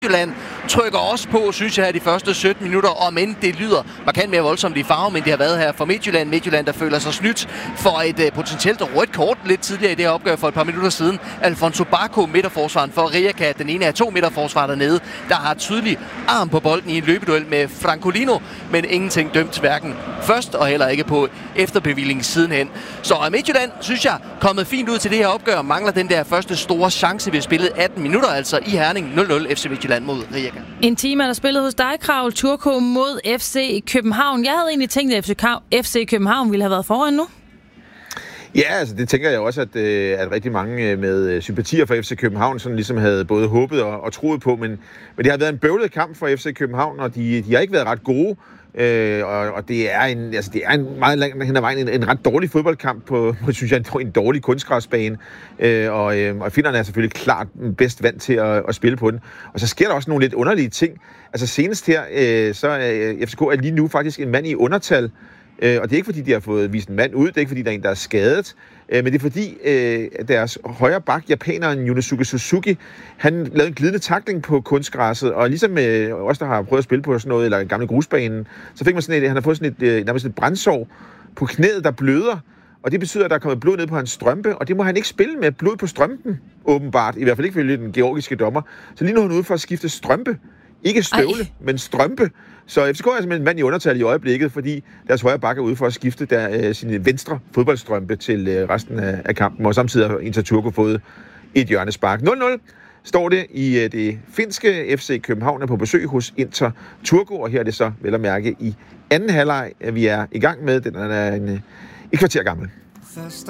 Midtjylland trykker også på, synes jeg, her de første 17 minutter, om end det lyder markant mere voldsomt i farve, men det har været her for Midtjylland. Midtjylland, der føler sig snydt for et potentielt rødt kort lidt tidligere i det her opgør for et par minutter siden. Alfonso Bacco, midterforsvaren for Rijeka, den ene af 2 midterforsvarer dernede, der har tydelig arm på bolden i en løbeduel med Francolino, men ingenting dømt hverken først og heller ikke på efterbevilling sidenhen. Så Midtjylland, synes jeg, kommet fint ud til det her opgør, mangler den der første store chance. Vi har spillet 18 minutter, altså i Herning 0-0 FC Midtjylland mod Rijeka. En time er der spillet hos dig, Kraul. Turku mod FC København. Jeg havde egentlig tænkt, at FC København ville have været foran nu. Ja, altså det tænker jeg også, at rigtig mange med sympatier for FC København sådan ligesom havde både håbet og troet på, men det har været en bøvlet kamp for FC København, og de har ikke været ret gode. Og det er en meget langt hen ad vejen en ret dårlig fodboldkamp på synes jeg, en dårlig kunstgræsbane. Og finnerne er selvfølgelig klart bedst vant til at spille på den. Og så sker der også nogle lidt underlige ting. Altså senest her, så FCK er lige nu faktisk en mand i undertal. Og det er ikke fordi, de har fået vist en mand ud, det er ikke fordi, der er en, der er skadet, men det er fordi, deres højre bak, japaneren Yunosuke Suzuki, han lavede en glidende tackling på kunstgræsset, og ligesom os, der har prøvet at spille på sådan noget, eller en gamle grusbane, så fik man sådan han har fået sådan nærmest et brændsår på knæet, der bløder, og det betyder, at der er kommet blod ned på hans strømpe, og det må han ikke spille med blod på strømpen, åbenbart, i hvert fald ikke følge den georgiske dommer. Så lige nu er han ude for at skifte strømpe. Ikke støvle, men strømpe. Så FCK er simpelthen en mand i undertal i øjeblikket, fordi deres højre bakke er ude for at skifte sin venstre fodboldstrømpe til resten af kampen, og samtidig har Inter Turku fået et hjørnespark. 0-0 står det i det finske. FC København er på besøg hos Inter Turku, og her er det så vel at mærke i anden halvleg, at vi er i gang med. Den er et kvarter gammel.